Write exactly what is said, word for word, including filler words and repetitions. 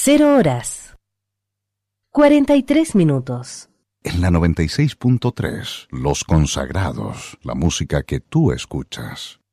Cero horas. Cuarenta y tres minutos. En la noventa y seis punto tres, Los Consagrados, la música que tú escuchas.